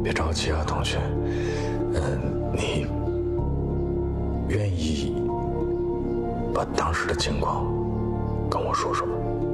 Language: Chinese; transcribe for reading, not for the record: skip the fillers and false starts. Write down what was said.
别着急啊，同学。你愿意把当时的情况跟我说说吗？